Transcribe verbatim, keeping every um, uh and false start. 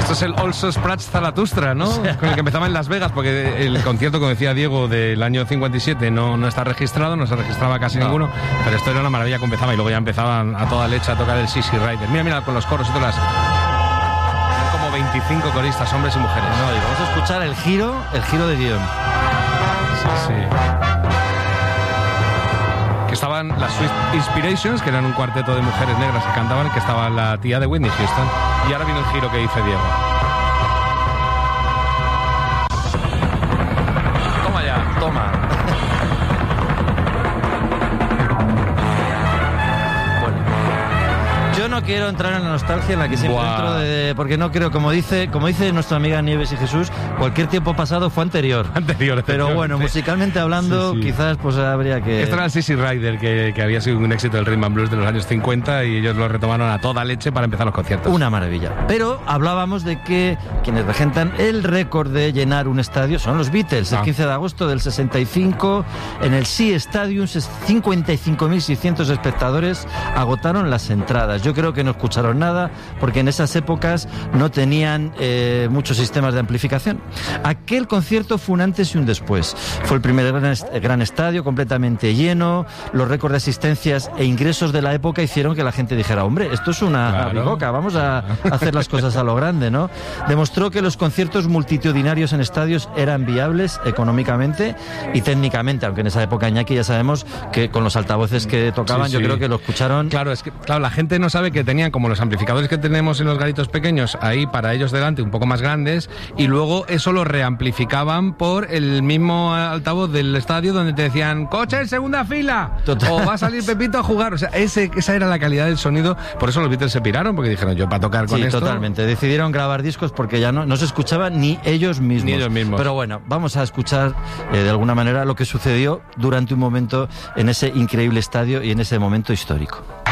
Esto es el Also Sprats Zaratustra, ¿no? O sea, con el que empezaba en Las Vegas, porque el concierto, como decía Diego, del año cincuenta y siete no, no está registrado, no se registraba casi no. ninguno, pero esto era una maravilla que empezaba y luego ya empezaban a toda leche a tocar el Sissy Rider. Mira, mira, con los coros y todas las... como veinticinco coristas, hombres y mujeres. No, y vamos a escuchar el giro, el giro de guión. Sí, sí. Que estaban las Sweet Inspirations, que eran un cuarteto de mujeres negras que cantaban, que estaba la tía de Whitney Houston. Y ahora viene el giro que dice Diego. Toma ya, toma. Yo no quiero entrar en la nostalgia en la que siempre entro de, porque no creo, como dice, como dice nuestra amiga Nieves y Jesús, cualquier tiempo pasado fue anterior. Anterior, pero bueno, musicalmente hablando, sí, sí. quizás pues habría que... Esto era el Sissy Rider, que, que había sido un éxito del rhythm and blues de los años cincuenta y ellos lo retomaron a toda leche para empezar los conciertos. Una maravilla. Pero hablábamos de que quienes regentan el récord de llenar un estadio son los Beatles. Ah. El quince de agosto del sesenta y cinco, en el Shea Stadium, cincuenta y cinco mil seiscientos espectadores agotaron las entradas. Yo creo que no escucharon nada porque en esas épocas no tenían eh, muchos sistemas de amplificación. Aquel concierto fue un antes y un después. Fue el primer gran, est- gran estadio completamente lleno. Los récords de asistencias e ingresos de la época hicieron que la gente dijera, hombre, esto es una claro. bicoca, vamos a hacer las cosas a lo grande, ¿no? Demostró que los conciertos multitudinarios en estadios eran viables económicamente y técnicamente, aunque en esa época, Iñaki, ya sabemos que con los altavoces que tocaban, sí, sí. yo creo que lo escucharon. Claro, es que claro, la gente no sabe que tenían como los amplificadores que tenemos en los garitos pequeños ahí para ellos delante, un poco más grandes, y luego eso lo reamplificaban por el mismo altavoz del estadio donde te decían coche en segunda fila Total. O va a salir Pepito a jugar. O sea, ese, esa era la calidad del sonido. Por eso los Beatles se piraron, porque dijeron, yo para tocar con sí, esto... totalmente. Decidieron grabar discos porque ya no, no se escuchaban ni ellos mismos. Ni ellos mismos. Pero bueno, vamos a escuchar eh, de alguna manera lo que sucedió durante un momento en ese increíble estadio y en ese momento histórico.